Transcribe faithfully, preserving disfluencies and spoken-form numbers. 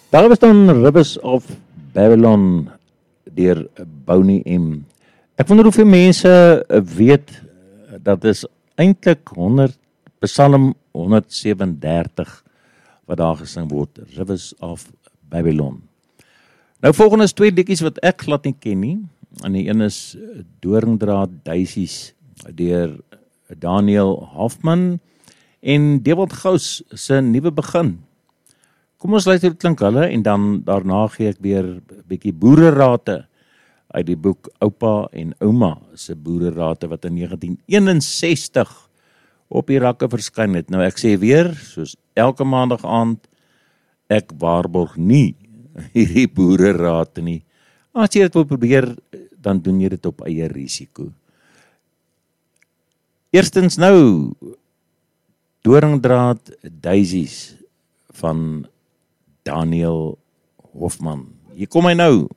Daar was dan Rivers of Babylon deur Boney M. Ek wonder hoeveel mense weet dat is eintlik honderd Psalm honderd sewe en dertig wat daar gesing word, Rivers of Babylon. Nou volgende is twee liedjies wat ek glad nie ken nie. En die een is Doringdraad Daisies deur Daniel Hoffman en Dewald Gous se nuwe begin. Kom ons luister hoe klink hulle en dan daarna gee ek weer 'n bietjie boererate uit die boek Oupa en Ouma se boererate wat in negentien eenensestig op die rakke verskyn het. Nou ek sê weer, soos elke maandag aand, ek waarborg nie hierdie boererate nie. As jy dit wil probeer, dan doen jy dit op eie risiko. Eerstens nou, Doringdraad Daisies van Daniel Hoffman. Hier kom hy nou.